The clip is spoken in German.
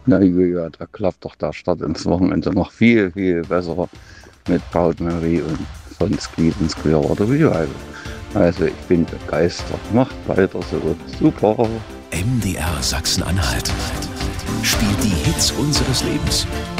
Na ja, da klappt doch der Start ins Wochenende noch viel, viel besser mit Proud Mary und von Creedence Clearwater Revival. Also ich bin begeistert. Macht weiter so. Super. MDR Sachsen-Anhalt spielt die Hits unseres Lebens.